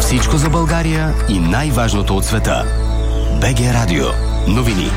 Всичко за България и най-важното от света. БГ Радио. Новини.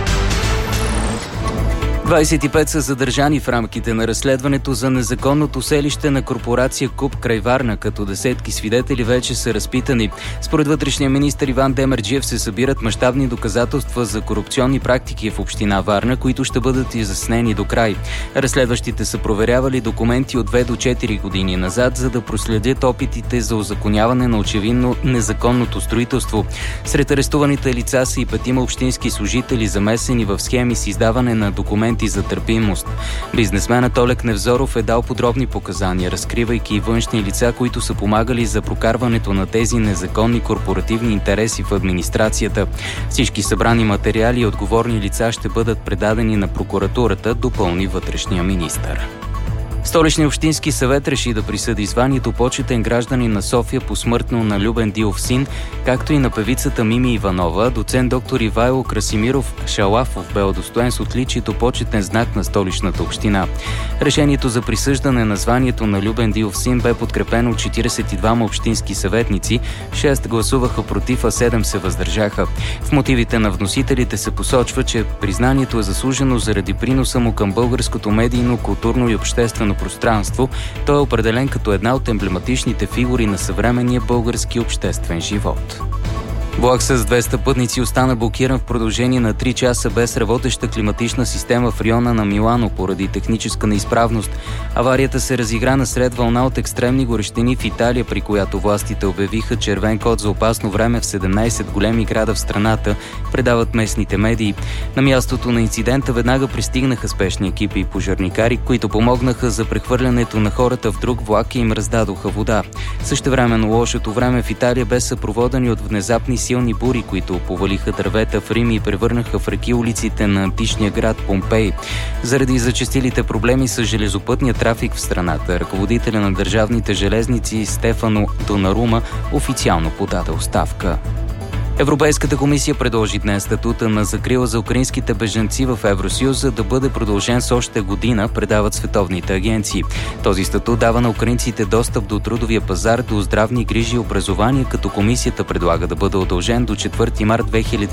25 са задържани в рамките на разследването за незаконното селище на корпорация КУП край Варна, като десетки свидетели вече са разпитани. Според вътрешния министър Иван Демерджиев се събират мащабни доказателства за корупционни практики в община Варна, които ще бъдат изяснени до край. Разследващите са проверявали документи от 2 до 4 години назад, за да проследят опитите за узаконяване на очевидно незаконното строителство. Сред арестуваните лица са и 5 общински служители, замесени в схеми с издаване на документи за търпимост. Бизнесменът Олег Невзоров е дал подробни показания, разкривайки и външни лица, които са помагали за прокарването на тези незаконни корпоративни интереси в администрацията. Всички събрани материали и отговорни лица ще бъдат предадени на прокуратурата, допълни вътрешния министър. Столичният общински съвет реши да присъди званието почетен гражданин на София посмъртно на Любен Дилов син, както и на певицата Мими Иванова. Доцент доктор Ивайло Красимиров Шалафов бе удостоен с отличието почетен знак на Столичната община. Решението за присъждане на званието на Любен Дилов син бе подкрепено от 42 общински съветници, 6 гласуваха против, а 7 се въздържаха. В мотивите на вносителите се посочва, че признанието е заслужено заради приноса му към българското медийно, културно и обществено пространство. Той е определен като една от емблематичните фигури на съвременния български обществен живот. Влак с 200 пътници остана блокиран в продължение на 3 часа без работеща климатична система в района на Милано поради техническа неизправност. Аварията се разигра насред вълна от екстремни горещини в Италия, при която властите обявиха червен код за опасно време в 17 големи града в страната, предават местните медии. На мястото на инцидента веднага пристигнаха спешни екипи и пожарникари, които помогнаха за прехвърлянето на хората в друг влак и им раздадоха вода. Същевременно лошото време в Италия бе съпроводени от внезапни силни бури, които повалиха дървета в Рим и превърнаха в реки улиците на античния град Помпей. Заради зачестилите проблеми с железопътния трафик в страната, ръководителя на държавните железници Стефано Донарума официално подаде оставка. Европейската комисия предложи днес статута на закрила за украинските бежанци в Евросъюза да бъде продължен с още година, предават световните агенции. Този статут дава на украинците достъп до трудовия пазар, до здравни грижи и образование, като комисията предлага да бъде удължен до 4 март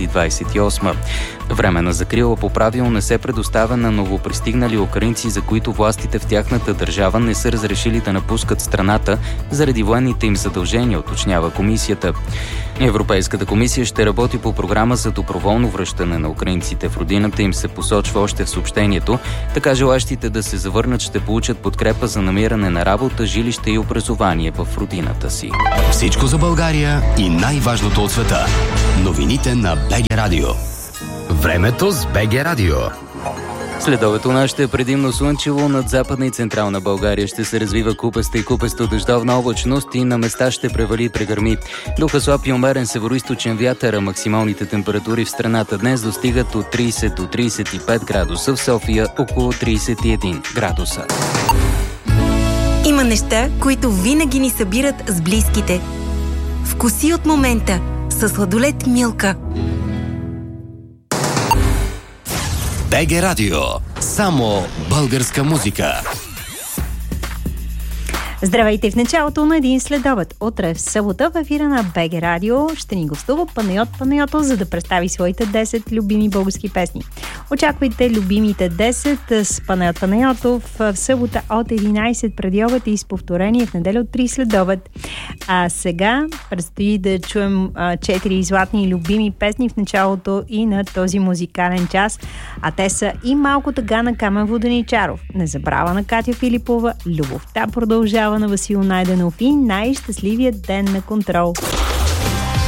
2028. Временна закрила по правило не се предоставя на новопристигнали украинци, за които властите в тяхната държава не са разрешили да напускат страната заради военните им задължения, уточнява комисията. Европейската комисия ще работи по програма за доброволно връщане на украинците в родината, им се посочва още в съобщението. Така желащите да се завърнат ще получат подкрепа за намиране на работа, жилище и образование в родината си. Всичко за България и най-важното от света. Новините на БГ Радио. Времето с БГ Радио. Следобед у нас ще е предимно слънчево, над Западна и Централна България ще се развива купеста и купесто дъждовна облачност и на места ще превали и прегърми. Духа слаб и умерен североизточен вятър, а максималните температури в страната днес достигат от 30 до 35 градуса, в София около 31 градуса. Има неща, които винаги ни събират с близките. Вкуси от момента със сладолед Милка. БГ Радио. Само българска музика. Здравейте в началото на един следобед. Утре в събота в ефира на БГ Радио ще ни гостува Панайот Панайотов, за да представи своите 10 любими български песни. Очаквайте любимите 10 с Панайот Панайотов в събота от 11 преди обед и с повторение в неделя от 3 следобед. А сега предстои да чуем 4 златни любими песни в началото и на този музикален час. А те са и Малко тъга на Камен Воденичаров, Незабрава на Катя Филипова, Любовта продължава на Васил Найденов и Най-щастливият ден на Контрол.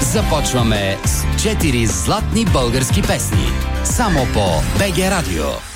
Започваме с 4 златни български песни. Само по БГ Радио.